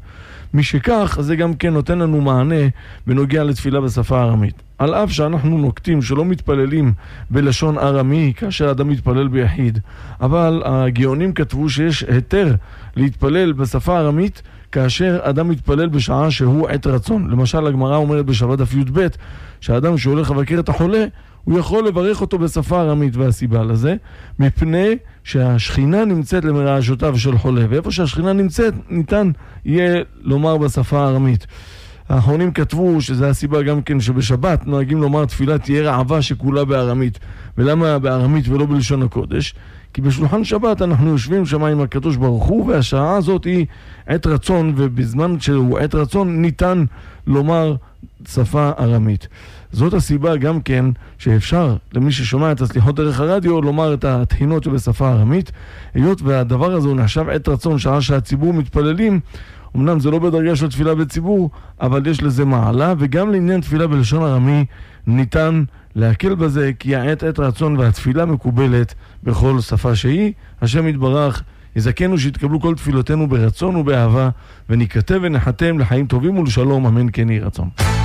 משכך, זה גם כן נותן לנו מענה בנוגע לתפילה בשפה הארמית. על אף שאנחנו נוקטים שלא מתפללים בלשון ארמי כאשר אדם מתפלל ביחיד, אבל הגאונים כתבו שיש היתר להתפלל בשפה הארמית כאשר אדם מתפלל בשעה שהוא עת רצון. למשל, הגמרא אומרת בשבת דף י"ב שהאדם שהולך לבקר את החולה, הוא יכול לברך אותו בשפה ארמית, והסיבה לזה, מפני שהשכינה נמצאת למרעשותיו של חולה, ואיפה שהשכינה נמצאת ניתן יהיה לומר בשפה הארמית. האחרונים כתבו שזה הסיבה גם כן שבשבת נוהגים לומר תפילה תהיה רעבה שכולה בארמית. ולמה בארמית ולא בלשון הקודש? כי בשולחן שבת אנחנו יושבים שם עם הקדוש ברוך הוא, והשעה הזאת היא עת רצון, ובזמן שהוא עת רצון ניתן לומר שפה ארמית. זאת הסיבה גם כן שאפשר למי ששומע את הסליחות דרך הרדיו לומר את התחינות שבשפה ארמית, היות והדבר הזה הוא נחשב עת רצון שעה שהציבור מתפללים. אמנם זה לא בדרגה של תפילה בציבור, אבל יש לזה מעלה, וגם לעניין תפילה בלשון ארמי ניתן להקל בזה, כי העת רצון והתפילה מקובלת בכל שפה שהיא. השם יתברך יזכנו שיתקבלו כל תפילותינו ברצון ובאהבה, ונכתב ונחתם לחיים טובים ולשלום, אמן כן יהי רצון.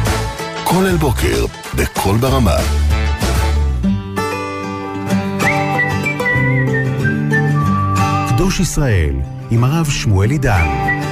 כל אל בוקר בכל ברמה. קדוש ישראל עם הרב שמואל עידן.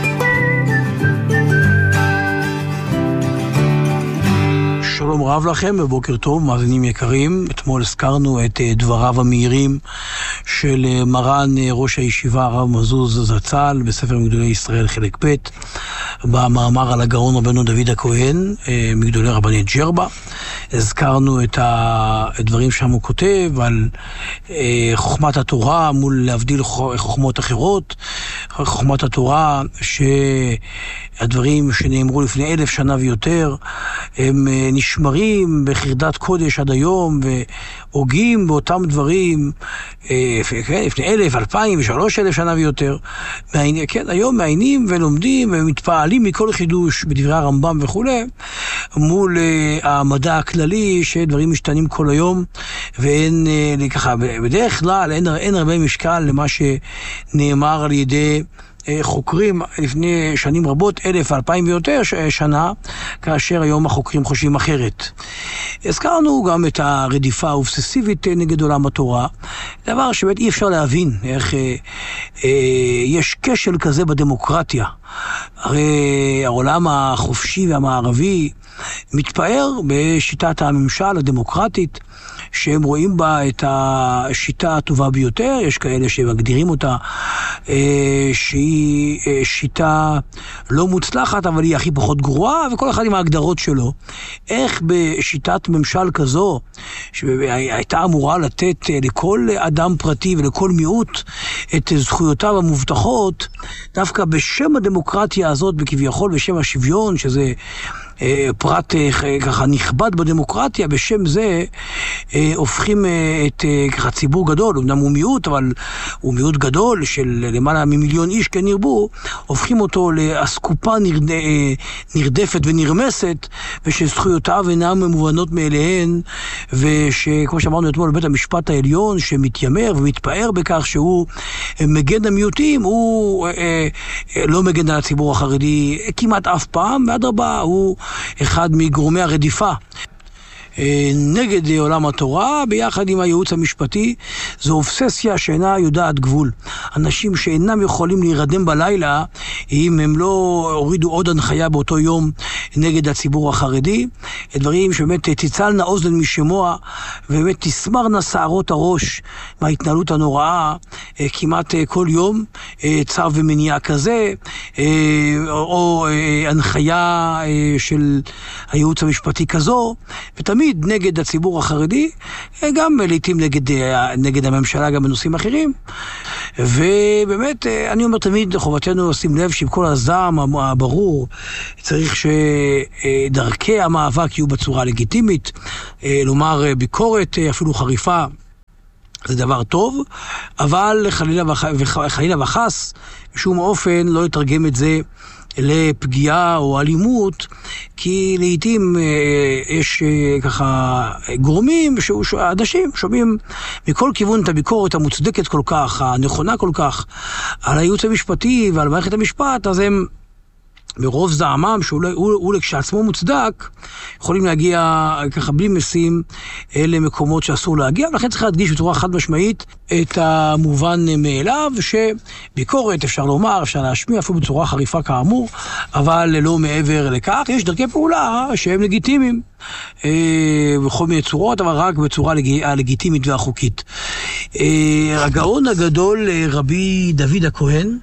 שלום רב לכם ובוקר טוב, מאזינים יקרים. אתמול הזכרנו את דבריו המהירים של מרן ראש הישיבה הרב מזוז זצ"ל בספר מגדולי ישראל חלק ב', במאמר על הגאון רבנו דוד הכהן מגדולי רבני ג'רבה. הזכרנו את הדברים שם הוא כותב על חוכמת התורה מול להבדיל חוכמות אחרות. חוכמת התורה שהדברים שנאמרו לפני 1000 שנה ויותר הם נשמרים בחרדת קודש עד היום והוגים באותם דברים לפני 1000, 2000 ו3000 שנה ויותר. כן, היום מעיינים ולומדים ומתפעלים מכל חידוש בדברי הרמב"ם וכו', מול המדע הכללי שדברים משתנים כל היום, ואין ככה, בדרך כלל אין הרבה משקל למה שנאמר על ידי חוקרים לפני שנים רבות, 1000, 2000 ויותר שנה, כאשר היום החוקרים חושבים אחרת. הזכרנו גם את הרדיפה האובססיבית נגד עולם התורה, דבר שבאמת אי אפשר להבין איך יש כשל כזה בדמוקרטיה. הרי העולם החופשי והמערבי מתפאר בשיטת הממשל הדמוקרטית, שהם רואים בה את השיטה הטובה ביותר. יש כאלה שמגדירים אותה שהיא שיטה לא מוצלחת, אבל היא הכי פחות גרועה, וכל אחד עם ההגדרות שלו. איך בשיטת ממשל כזו, שהייתה אמורה לתת לכל אדם פרטי ולכל מיעוט את זכויותיו המובטחות, דווקא בשם הדמוקרטיה הזאת, בכביכול בשם השוויון, שזה פרט ככה נכבד בדמוקרטיה, בשם זה הופכים את ככה ציבור גדול, אמנם הוא מיעוט, אבל הוא מיעוט גדול של למעלה ממיליון איש, כן ירבו, הופכים אותו לאסקופה נרדפת ונרמסת, ושזכויותיו אינם מובנות מאליהן, ושכמו שאמרנו אתמול בבית המשפט העליון, שמתיימר ומתפאר בכך שהוא מגן המיעוטים, הוא לא מגן על הציבור החרדי כמעט אף פעם, ואדרבה, הוא אחד מגורמי הרדיפה נגד עולם התורה, ביחד עם הייעוץ המשפטי. זו אובססיה שאינה יודעת גבול. אנשים שאינם יכולים להירדם בלילה, אם הם לא הורידו עוד הנחיה באותו יום נגד הציבור החרדי, דברים שבאמת תצלנה אוזן משמוע, ובאמת תסמרנה שערות הראש מההתנהלות הנוראה, כמעט כל יום, צו ומניעה כזה, או הנחיה של הייעוץ המשפטי כזו, ותמיד נגד הציבור החרדי, גם לעתים נגד הממשלה, גם בנושאים אחרים. ובאמת, אני אומר תמיד, חובתנו לשים לב שעם כל הזעם הברור, צריך שדרכי המאבק יהיו בצורה לגיטימית, לומר ביקורת אפילו חריפה, זה דבר טוב, אבל חלילה וחס, בשום אופן לא יתרגם את זה לפגיעה או אלימות, כי לעתים יש ככה גורמים, אנשים שומעים מכל כיוון את הביקורת המוצדקת כל כך, הנכונה כל כך, על הייעוץ המשפטי ועל מערכת המשפט, אז הם ברוב זעמם, שהוא כשעצמו מוצדק, יכולים להגיע ככה בלי משים למקומות שאסור להגיע, ולכן צריך להדגיש בצורה חד משמעית את המובן מאליו, שביקורת אפשר לומר, אפשר להשמיע אפילו בצורה חריפה כאמור, אבל לא מעבר לכך. יש דרכי פעולה שהם לגיטימיים בכל מיני צורות, אבל רק בצורה הלגיטימית והחוקית. הגאון הגדול רבי דוד הכהן,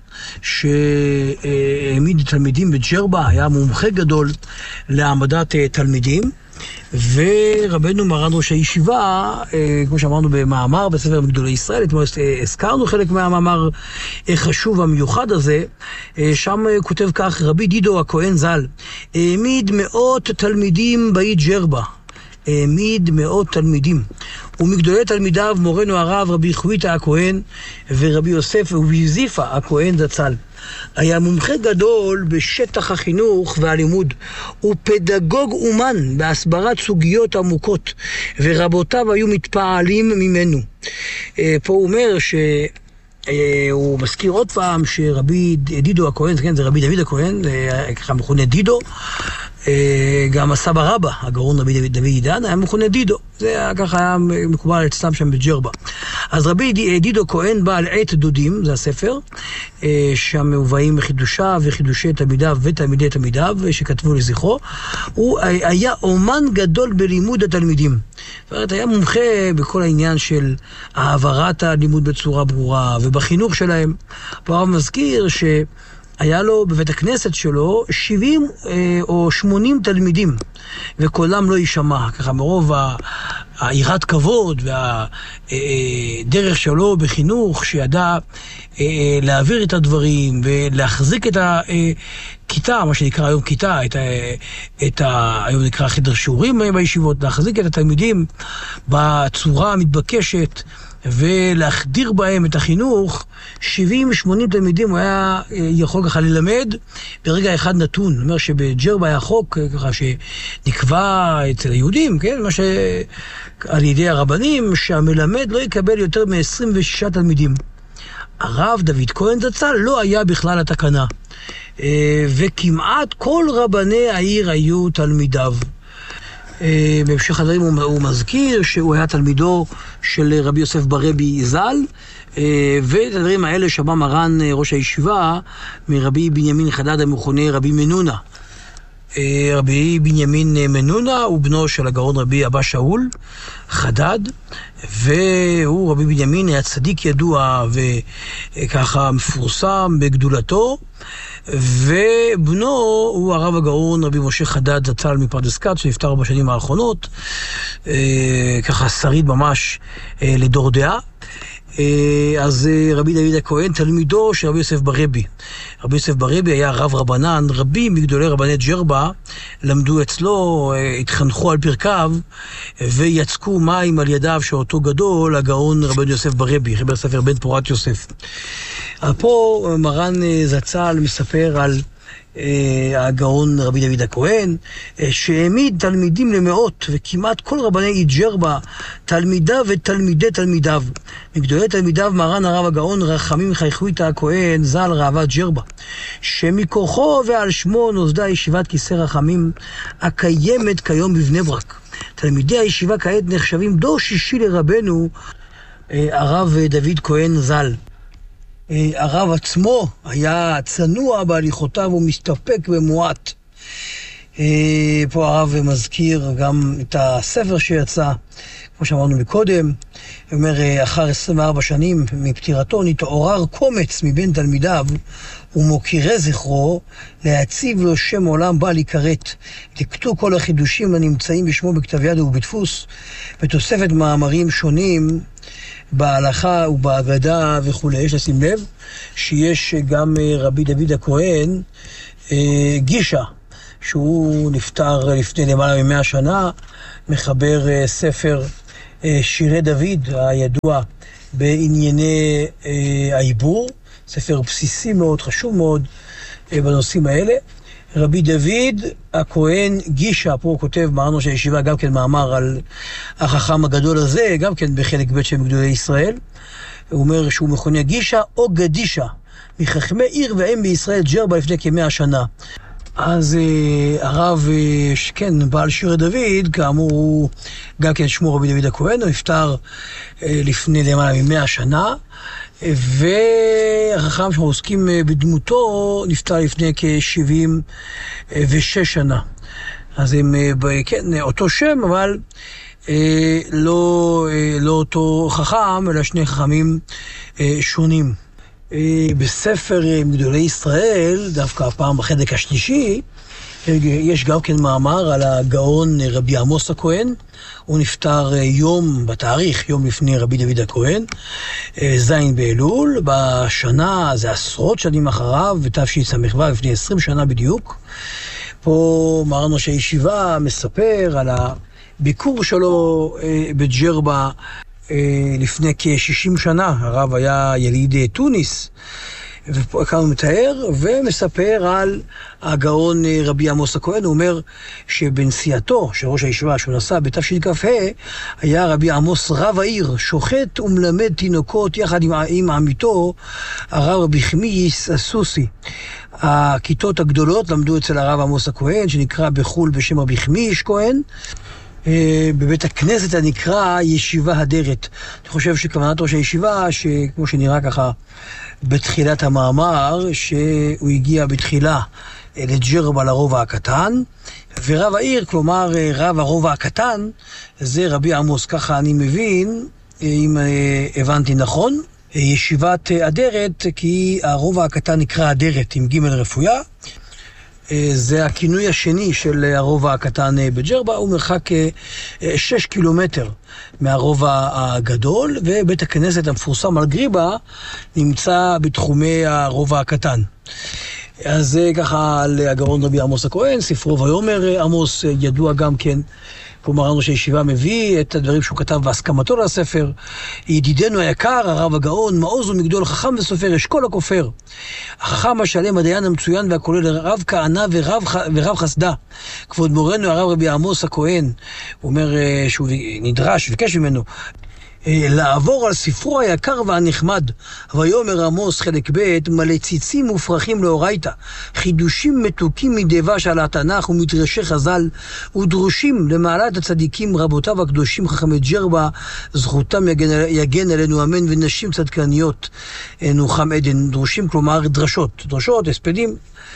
שהעמיד תלמידים בג'רבה, היה מומחה גדול להעמדת תלמידים, ורבנו מרן ראש הישיבה, כמו שאמרנו במאמר בספר מגדולי ישראל, אתמול הזכרנו חלק מהמאמר החשוב והמיוחד הזה, שם כותב כך: רבי דידו הכהן ז"ל העמיד מאות תלמידים באי ג'רבה, העמיד מאות תלמידים, ומגדולי תלמידיו מורנו הרב רבי חוויטה הכהן ורבי יוסף וזיפה הכהן זצ"ל. היה מומחה גדול בשטח החינוך והלימוד, הוא פדגוג אומן בהסברת סוגיות עמוקות, ורבותיו היו מתפעלים ממנו. פה הוא אומר הוא מזכיר עוד פעם שרבי דידו הכהן, כן, זה רבי דוד הכהן, ככה מכונה דידו, גם הסבא רבא, הגאון רבי דוד עידן, היה מכונה דידו. זה ככה היה מקובל אצלם שם בג'רבה. אז רבי דידו כהן בעל עת דודים, זה הספר, שם מובאים חידושיו וחידושי תלמידיו ותלמידי תלמידיו שכתבו לזכרו. הוא היה אומן גדול בלימוד התלמידים. זאת אומרת, היה מומחה בכל העניין של העברת הלימוד בצורה ברורה ובחינוך שלהם. פה מזכיר היה לו בבית הכנסת שלו 70 או 80 תלמידים, וקולם לא יישמע, ככה מרוב היראת כבוד והדרך שלו בחינוך, שידע להעביר את הדברים ולהחזיק את הכיתה, מה שנקרא היום כיתה, היום נקרא חדר שיעורים בישיבות, להחזיק את התלמידים בצורה המתבקשת ולהחדיר בהם את החינוך. 70-80 תלמידים הוא היה יכול ככה ללמד ברגע אחד נתון. זאת אומרת שבג'רבה היה חוק ככה שנקבע אצל היהודים, כן? מה שעל ידי הרבנים, שהמלמד לא יקבל יותר מ-26 תלמידים. הרב דוד כהן זצ"ל לא היה בכלל התקנה, וכמעט כל רבני העיר היו תלמידיו. בהמשך הדברים הוא מזכיר שהוא היה תלמידו של רבי יוסף ברבי ז"ל, ואת הדברים האלה שמע מרן ראש הישיבה מרבי בנימין חדד המכונה רבי מנונה. רבי בנימין מנונה הוא בנו של הגאון רבי אבא שאול חדד, והוא רבי בנימין היה צדיק ידוע וככה מפורסם בגדולתו, ובנו הוא הרב הגאון רבי משה חדד זצ"ל מפרדס כץ, שנפטר בשנים האחרונות, ככה שריד ממש לדור דעה. אז רבי דוד הכהן, תלמידו של רבי יוסף ברבי. רבי יוסף ברבי היה רב רבנן, רבים מגדולי רבני ג'רבה למדו אצלו, התחנכו על פרקיו ויצקו מים על ידיו של אותו גדול, הגאון רבי יוסף ברבי, חיבר ספר בן פורת יוסף. פה מרן זצ"ל מספר על הגאון רבי דוד הכהן, שהעמיד תלמידים למאות, וכמעט כל רבני ג'רבה, תלמידיו ותלמידי תלמידיו. מגדולי תלמידיו מרן הרב הגאון רחמים חייכוויתא הכהן, ז"ל ראב"ד ג'רבה, שמכוחו ועל שמו נוסדה ישיבת כיסא רחמים, הקיימת כיום בבני ברק. תלמידי הישיבה כעת נחשבים דור שישי לרבנו, הרב דוד כהן ז"ל. הרב עצמו היה צנוע בהליכותיו ומסתפק במועט. פה הרב מזכיר גם את הספר שיצא, כמו שאמרנו מקודם. הוא אומר, אחר 24 שנים מפטירתו נתעורר קומץ מבין תלמידיו ומוקירי זכרו להציב לו שם עולם בל יכרת. לקטו כל החידושים הנמצאים בשמו בכתב יד ובדפוס, בתוספת מאמרים שונים בהלכה ובאגדה וכו'. יש לשים לב שיש גם רבי דוד הכהן גישה, שהוא נפטר לפני למעלה מ100 שנה, מחבר ספר שירי דוד הידוע בענייני העיבור, ספר בסיסי מאוד, חשוב מאוד בנושאים האלה. רבי דוד הכהן גישה, פה הוא כותב מרן ראש הישיבה גם כן מאמר על החכם הגדול הזה, גם כן בחלק ב' של גדולי ישראל. הוא אומר שהוא מכונה גישה או גדישה, מחכמי עיר ואם בישראל ג'רבה לפני כ100 שנה. אז הרב, כן, בעל שירי דוד, כאמור הוא גם כן שמו רבי דוד הכהן, הוא נפטר לפני למעלה מ100 שנה, והחכם שאנחנו עוסקים בדמותו נפטר לפני כ76 שנה. אז הם, כן, אותו שם, אבל לא אותו חכם, אלא שני חכמים שונים. בספר גדולי ישראל, דווקא הפעם בחלק השלישי, יש גם כן מאמר על הגאון רבי עמוס הכהן. הוא נפטר יום לפני רבי דוד הכהן, זין באלול, בשנה, זה עשרות שנים אחריו, בתשס"ו, לפני 20 שנה בדיוק. פה מרן ראש הישיבה מספר על הביקור שלו בג'רבה לפני כ60 שנה. הרב היה יליד תוניס, ופה כאן הוא מתאר ומספר על הגאון רבי עמוס הכהן. הוא אומר שבנסיעתו של ראש הישיבה שהוא נסע בתשכ"ה, היה רבי עמוס רב העיר, שוחט ומלמד תינוקות יחד עם עמיתו הרב רבי חמיס הסוסי. הכיתות הגדולות למדו אצל הרב עמוס הכהן, שנקרא בחול בשם רבי חמיש כהן, בבית הכנסת הנקרא ישיבה הדרת. אני חושב שכוונת ראש הישיבה, שכמו שנראה ככה בתחילת המאמר, שהוא הגיע בתחילה לג'רבה לרובע הקטן, ורב העיר, כלומר רב הרובע הקטן, זה רבי עמוס, ככה אני מבין, אם הבנתי נכון. ישיבת אדרת, כי הרובע הקטן נקרא אדרת עם ג' רפויה. זה הכינוי השני של הרובע הקטן בג'רבה, הוא מרחק 6 קילומטר מהרובע הגדול, ובית הכנסת המפורסם על גריבה נמצא בתחומי הרובע הקטן. אז זה ככה על הגאון רבי עמוס הכהן, ספרו ויאמר עמוס ידוע גם כן. פה מרן ראש הישיבה מביא את הדברים שהוא כתב בהסכמתו לספר. ידידנו היקר, הרב הגאון, מעוז ומגדול, חכם וסופר, אשכול הכופר. החכם השלם, הדיין המצוין והכולל, רב כהנא ורב חסדה. כבוד מורנו הרב רבי עמוס הכהן, הוא אומר שהוא נדרש, ביקש ממנו, לעבור על ספרו היקר והנחמד. ויאמר עמוס חלק ב' מלא ציצים ופרחים לאורייתא, חידושים מתוקים מדבש על התנ"ך ומדרשי חז"ל, ודרושים למעלת הצדיקים רבותיו הקדושים חכמי ג'רבה, זכותם יגן עלינו אמן, ונשים צדקניות נוחם עדן. דרושים כלומר דרשות, הספדים.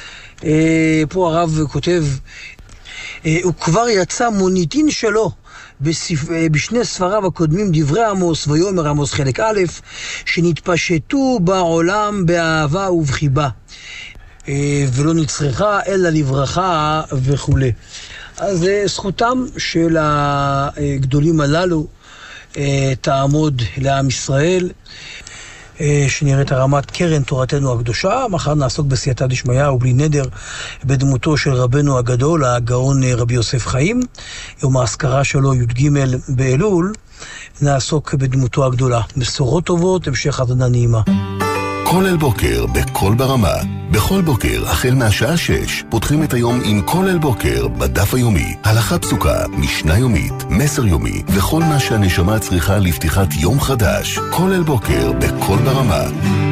פה הרב כותב, הוא כבר יצא מוניטין שלו בשני ספריו הקודמים, דברי עמוס ויאמר עמוס חלק א', שנתפשטו בעולם באהבה ובחיבה. ולא נצרכה אלא לברכה וכו'. אז זכותם של הגדולים הללו תעמוד לעם ישראל, שנראית הרמת קרן תורתנו הקדושה. מחר נעסוק בסייעתא דשמיא ובלי נדר בדמותו של רבנו הגדול, הגאון רבי יוסף חיים. יום האזכרה שלו י"ג באלול, נעסוק בדמותו הגדולה. בשורות טובות, המשך האזנה נעימה. כל אל בוקר בכל ברמה. בכל בוקר, החל מהשעה 6, פותחים את היום עם כל אל בוקר בדף היומי. הלכה פסוקה, משנה יומית, מסר יומי, וכל מה שהנשמה צריכה לפתיחת יום חדש. כל אל בוקר בכל ברמה.